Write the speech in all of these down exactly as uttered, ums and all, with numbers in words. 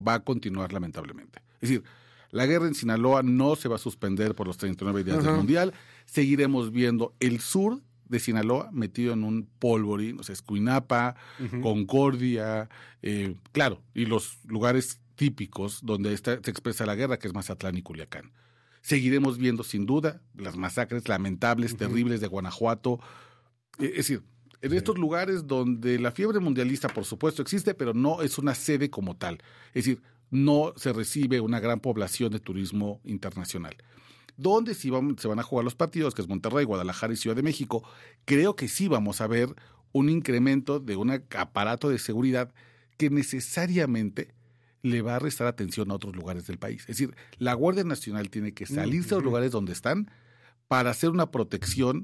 va a continuar lamentablemente. Es decir, la guerra en Sinaloa no se va a suspender por los treinta y nueve días uh-huh. del Mundial. Seguiremos viendo el sur de Sinaloa metido en un polvorín, o sea, Escuinapa, uh-huh. Concordia, eh, claro, y los lugares típicos donde está, se expresa la guerra, que es Mazatlán y Culiacán. Seguiremos viendo, sin duda, las masacres lamentables, uh-huh. terribles de Guanajuato. Eh, es decir, en sí. estos lugares donde la fiebre mundialista, por supuesto, existe, pero no es una sede como tal. Es decir, no se recibe una gran población de turismo internacional. Donde sí van, se van a jugar los partidos, que es Monterrey, Guadalajara y Ciudad de México, creo que sí vamos a ver un incremento de un aparato de seguridad que necesariamente le va a restar atención a otros lugares del país. Es decir, la Guardia Nacional tiene que salirse uh-huh. a los lugares donde están para hacer una protección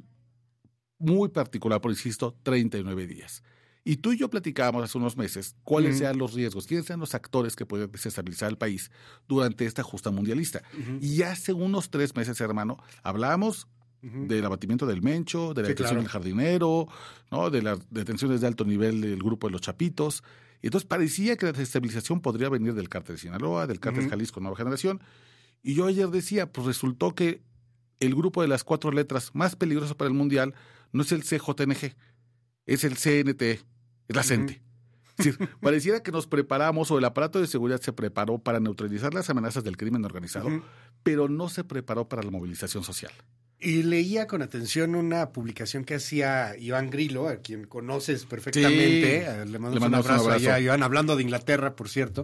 muy particular, por insisto, treinta y nueve días. Y tú y yo platicábamos hace unos meses cuáles uh-huh. sean los riesgos, quiénes sean los actores que pueden desestabilizar el país durante esta justa mundialista. Uh-huh. Y hace unos tres meses, hermano, hablábamos uh-huh. del abatimiento del Mencho, de la sí, detención claro. del Jardinero, ¿no? De las detenciones de alto nivel del grupo de los Chapitos. Y entonces parecía que la desestabilización podría venir del cártel de Sinaloa, del cártel uh-huh. Jalisco Nueva Generación. Y yo ayer decía, pues resultó que el grupo de las cuatro letras más peligroso para el Mundial no es el C J N G, es el C N T E. Es la CENTE. Uh-huh. Es decir, pareciera que nos preparamos o el aparato de seguridad se preparó para neutralizar las amenazas del crimen organizado, uh-huh. pero no se preparó para la movilización social. Y leía con atención una publicación que hacía Iván Grillo, a quien conoces perfectamente. Sí. Le mando un abrazo, un abrazo allá, Iván, hablando de Inglaterra, por cierto.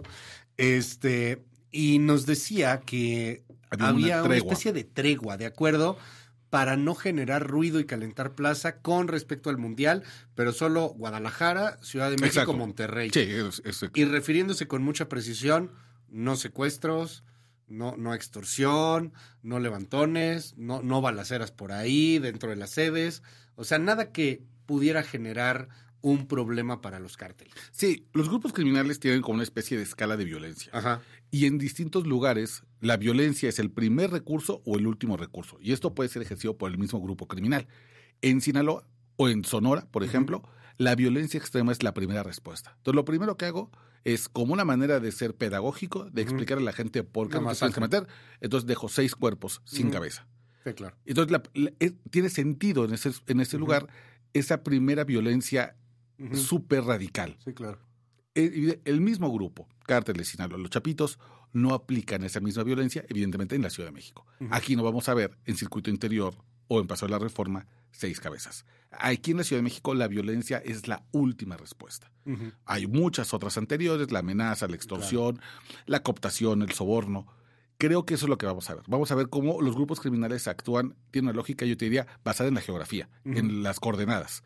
Este, y nos decía que había, había una, una especie de tregua, ¿de acuerdo?, para no generar ruido y calentar plaza con respecto al Mundial, pero solo Guadalajara, Ciudad de México, exacto. Monterrey. Sí, es, es, y refiriéndose con mucha precisión, no secuestros, no, no extorsión, no levantones, no, no balaceras por ahí dentro de las sedes, o sea, nada que pudiera generar un problema para los cárteles. Sí, los grupos criminales tienen como una especie de escala de violencia. Ajá. Y en distintos lugares la violencia es el primer recurso o el último recurso. Y esto puede ser ejercido por el mismo grupo criminal. En Sinaloa o en Sonora, por ejemplo, uh-huh. la violencia extrema es la primera respuesta. Entonces lo primero que hago es, como una manera de ser pedagógico, de uh-huh. explicar a la gente por qué no se tienen que meter, entonces dejo seis cuerpos sin uh-huh. cabeza. Sí, claro. Entonces la, la, es, tiene sentido en ese, en ese uh-huh. lugar esa primera violencia uh-huh. súper radical. Sí, claro. El, el mismo grupo, Cártel de Sinaloa, los Chapitos, no aplican esa misma violencia, evidentemente, en la Ciudad de México. Uh-huh. Aquí no vamos a ver, en Circuito Interior o en Paso de la Reforma, seis cabezas. Aquí en la Ciudad de México la violencia es la última respuesta. Uh-huh. Hay muchas otras anteriores, la amenaza, la extorsión, claro. la cooptación, el soborno. Creo que eso es lo que vamos a ver. Vamos a ver cómo los grupos criminales actúan, tiene una lógica, yo te diría, basada en la geografía, uh-huh. en las coordenadas.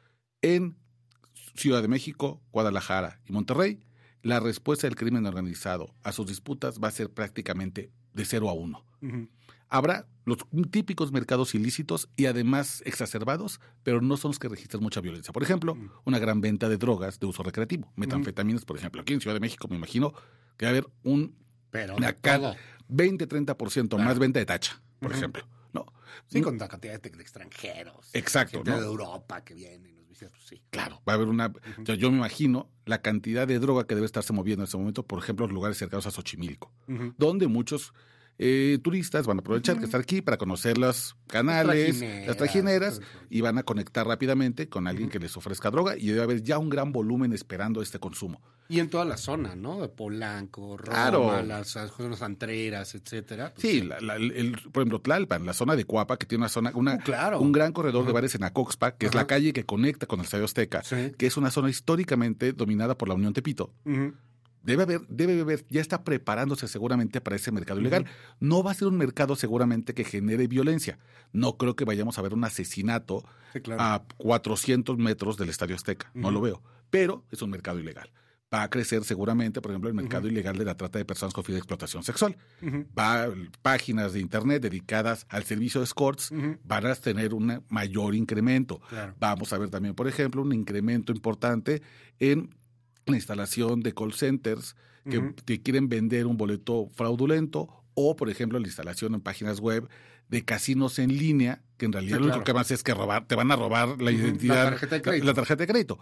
En Ciudad de México, Guadalajara y Monterrey, la respuesta del crimen organizado a sus disputas va a ser prácticamente de cero a uno. Uh-huh. Habrá los típicos mercados ilícitos y además exacerbados, pero no son los que registran mucha violencia. Por ejemplo, uh-huh. una gran venta de drogas de uso recreativo, metanfetaminas, uh-huh. por ejemplo. Aquí en Ciudad de México me imagino que va a haber un pero acá, veinte a treinta por ciento claro. más venta de tacha, por uh-huh. ejemplo. ¿No? Sí, con la cantidad de, de extranjeros. Exacto. Gente ¿no? de Europa que vienen. Pues sí. Claro, va a haber una... Uh-huh. Yo, yo me imagino la cantidad de droga que debe estarse moviendo en ese momento, por ejemplo, los lugares cercanos a Xochimilco, uh-huh. donde muchos eh, turistas van a aprovechar uh-huh. que estar aquí para conocer los canales, Trajineras, las trajineras, y van a conectar rápidamente con alguien uh-huh. que les ofrezca droga, y debe haber ya un gran volumen esperando este consumo. Y en toda la zona, ¿no? De Polanco, Roma, claro. las zonas antreras, etcétera. Pues sí, sí. La, la, el, por ejemplo, Tlalpan, la zona de Cuapa, que tiene una zona, una, uh, claro. un gran corredor uh-huh. de bares en Acoxpa, que uh-huh. es la calle que conecta con el Estadio Azteca, sí. que es una zona históricamente dominada por la Unión Tepito. Uh-huh. Debe haber, debe haber, ya está preparándose seguramente para ese mercado ilegal. Uh-huh. No va a ser un mercado seguramente que genere violencia. No creo que vayamos a ver un asesinato sí, claro. a cuatrocientos metros del Estadio Azteca. Uh-huh. No lo veo. Pero es un mercado ilegal. Va a crecer seguramente, por ejemplo, el mercado uh-huh. ilegal de la trata de personas con fin de explotación sexual. Uh-huh. Va, páginas de internet dedicadas al servicio de escorts uh-huh. van a tener un mayor incremento. Claro. Vamos a ver también, por ejemplo, un incremento importante en la instalación de call centers que uh-huh. te quieren vender un boleto fraudulento, o, por ejemplo, la instalación en páginas web de casinos en línea, que en realidad sí, lo claro. único que más es que robar, te van a robar la uh-huh. identidad, la tarjeta de crédito. La, la tarjeta de crédito.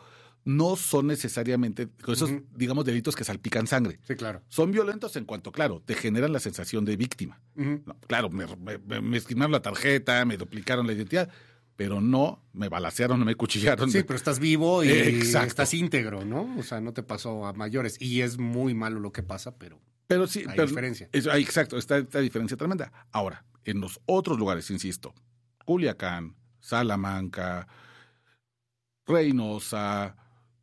no son necesariamente esos, uh-huh. digamos, delitos que salpican sangre. Sí, claro. Son violentos en cuanto, claro, te generan la sensación de víctima. Uh-huh. No, claro, me, me, me esquimaron la tarjeta, me duplicaron la identidad, pero no me balacearon, no me cuchillaron. Sí, pero estás vivo y Exacto. estás íntegro, ¿no? O sea, no te pasó a mayores. Y es muy malo lo que pasa, pero, pero sí, hay pero, diferencia. Es, hay, exacto, está esta diferencia tremenda. Ahora, en los otros lugares, insisto, Culiacán, Salamanca, Reynosa,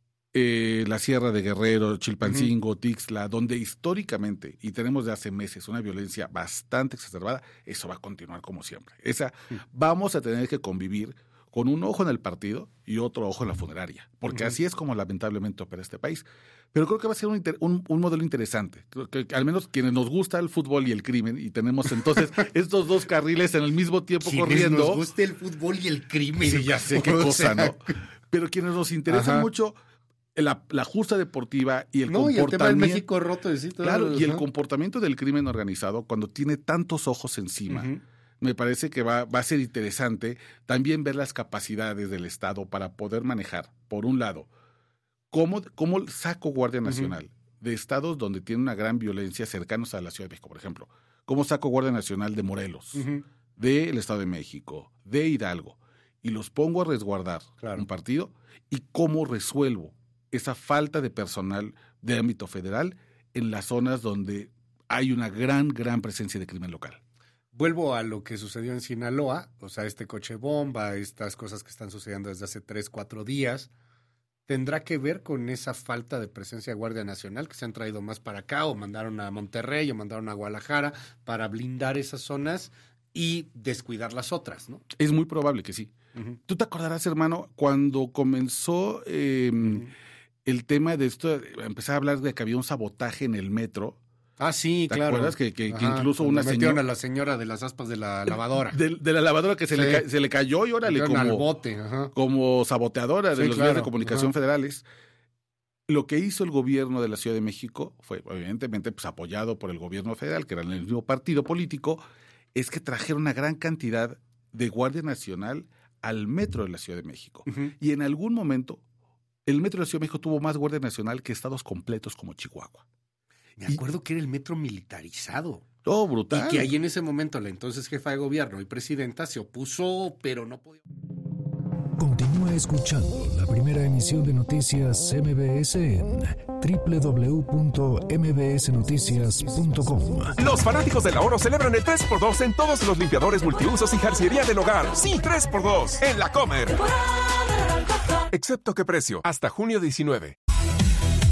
eh, la Sierra de Guerrero, Chilpancingo, uh-huh. Tixla, donde históricamente, y tenemos de hace meses, una violencia bastante exacerbada, eso va a continuar como siempre. Esa, uh-huh. Vamos a tener que convivir con un ojo en el partido y otro ojo en la funeraria, porque uh-huh. así es como lamentablemente opera este país. Pero creo que va a ser un, inter, un, un modelo interesante, que, que al menos quienes nos gusta el fútbol y el crimen, y tenemos entonces estos dos carriles en el mismo tiempo quienes corriendo. Nos gusta el fútbol y el crimen. Sí, ya sé qué cosa, ¿no? Pero quienes nos interesan Ajá. mucho la, la justa deportiva y el no, comportamiento. Y el tema del México roto. Sí, claro, y el comportamiento del crimen organizado cuando tiene tantos ojos encima. Uh-huh. Me parece que va, va a ser interesante también ver las capacidades del Estado para poder manejar, por un lado, cómo, cómo saco Guardia Nacional uh-huh. de estados donde tiene una gran violencia cercanos a la Ciudad de México, por ejemplo. Cómo saco Guardia Nacional de Morelos, uh-huh. del Estado de México, de Hidalgo, y los pongo a resguardar claro. un partido, y cómo resuelvo esa falta de personal de ámbito federal en las zonas donde hay una gran, gran presencia de crimen local. Vuelvo a lo que sucedió en Sinaloa, o sea, este coche bomba, estas cosas que están sucediendo desde hace tres, cuatro días, ¿tendrá que ver con esa falta de presencia de Guardia Nacional que se han traído más para acá, o mandaron a Monterrey, o mandaron a Guadalajara para blindar esas zonas y descuidar las otras, ¿no? Es muy probable que sí. Uh-huh. Tú te acordarás, hermano, cuando comenzó eh, uh-huh. el tema de esto, empezar a hablar de que había un sabotaje en el metro. Ah, sí, ¿Te claro. ¿Te acuerdas? Que, que, que incluso una señora... señora... a la señora de las aspas de la lavadora. De, de la lavadora que se, sí. le, se le cayó y órale como... al bote. Ajá. Como saboteadora de sí, los claro. medios de comunicación Ajá. federales. Lo que hizo el gobierno de la Ciudad de México fue, evidentemente, pues, apoyado por el gobierno federal, que era el mismo partido político, es que trajeron una gran cantidad de Guardia Nacional al metro de la Ciudad de México. Uh-huh. Y en algún momento, el metro de la Ciudad de México tuvo más Guardia Nacional que estados completos como Chihuahua. Me acuerdo y, que era el metro militarizado. Oh, brutal. Y que ahí en ese momento la entonces jefa de gobierno y presidenta se opuso, pero no podía... Continúa escuchando la primera emisión de Noticias M B S en doble u doble u doble u punto m b s noticias punto com. Los fanáticos del ahorro celebran el tres por dos en todos los limpiadores multiusos y jarciería del hogar. Sí, tres por dos en La Comer. Excepto qué precio, hasta junio diecinueve.